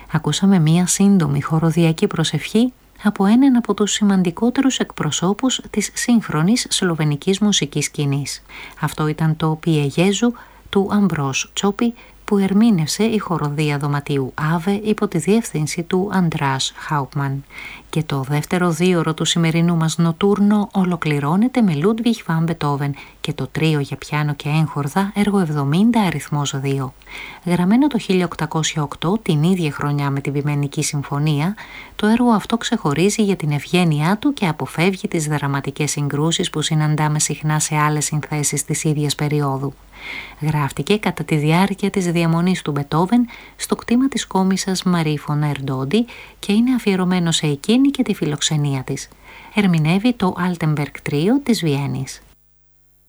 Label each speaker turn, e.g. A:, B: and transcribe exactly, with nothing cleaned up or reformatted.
A: Ακούσαμε μία σύντομη χοροδιακή προσευχή από έναν από τους σημαντικότερους εκπροσώπους της σύγχρονης σλοβενικής μουσικής σκηνής. Αυτό ήταν το «Πιε Γέζου» του Αμπρός Τσόπι, που ερμήνευσε η χοροδία δωματίου Άβε υπό τη διεύθυνση του Αντράς Χάουπμαν. Και το δεύτερο δίωρο του σημερινού μας νοτούρνο ολοκληρώνεται με Λούντβιχ βαν Μπετόβεν και το τρίο για πιάνο και έγχορδα, έργο εβδομήντα αριθμός δύο. Γραμμένο το χίλια οκτακόσια οκτώ, την ίδια χρονιά με την Ποιμενική Συμφωνία, το έργο αυτό ξεχωρίζει για την ευγένειά του και αποφεύγει τις δραματικές συγκρούσεις που συναντάμε συχνά σε άλλες συνθέσεις της ίδιας περίοδου. Γράφτηκε κατά τη διάρκεια της διαμονής του Μπετόβεν στο κτήμα της κόμισσας Μαρί φον Ερντόντι και είναι αφιερωμένο σε εκείνη και τη φιλοξενία της. Ερμηνεύει το Altenberg Τρίο της Βιέννης.